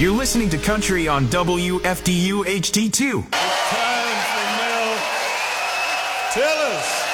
You're listening to Country on WFDU HD2. It's time for Mel Tillis.